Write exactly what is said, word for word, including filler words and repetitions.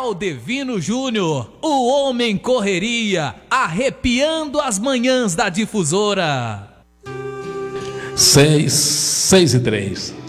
Aldevino Júnior, o homem correria, arrepiando as manhãs da difusora. Seis, seis e três.